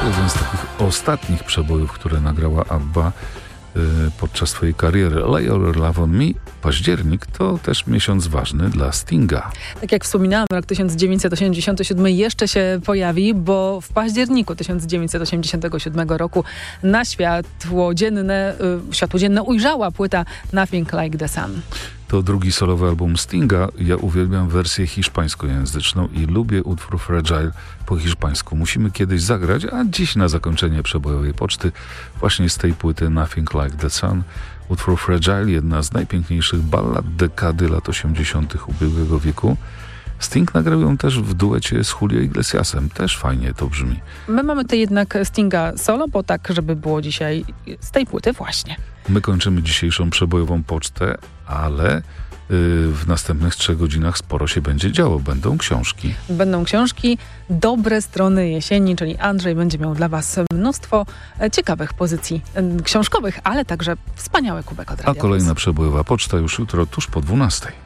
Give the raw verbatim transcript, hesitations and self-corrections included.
jeden z takich ostatnich przebojów, które nagrała ABBA podczas swojej kariery. Lay Your Love on Me. Październik to też miesiąc ważny dla Stinga. Tak jak wspominałam, rok tysiąc dziewięćset osiemdziesiąty siódmy jeszcze się pojawi, bo w październiku tysiąc dziewięćset osiemdziesiątego siódmego roku na światło dzienne, y, światło dzienne ujrzała płyta Nothing Like the Sun. To drugi solowy album Stinga. Ja uwielbiam wersję hiszpańskojęzyczną i lubię utwór Fragile po hiszpańsku. Musimy kiedyś zagrać, a dziś na zakończenie przebojowej poczty właśnie z tej płyty Nothing Like the Sun. Utwór Fragile, jedna z najpiękniejszych ballad dekady lat osiemdziesiątych ubiegłego wieku. Sting nagrał ją też w duecie z Julio Iglesiasem. Też fajnie to brzmi. My mamy tutaj jednak Stinga solo, bo tak, żeby było dzisiaj z tej płyty właśnie. My kończymy dzisiejszą przebojową pocztę, ale yy, w następnych trzech godzinach sporo się będzie działo. Będą książki. Będą książki, dobre strony jesieni, czyli Andrzej będzie miał dla was mnóstwo ciekawych pozycji książkowych, ale także wspaniały kubek od Radia A kolejna Plus. przebojowa poczta już jutro tuż po dwunastej.